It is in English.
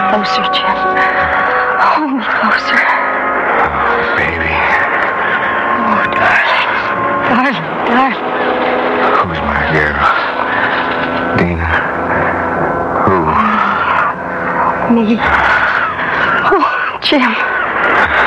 Closer, Jim. Hold me closer. Oh, baby. Oh, darling. Darling. Who's my girl? Dina. Who? Me. Oh, Jim.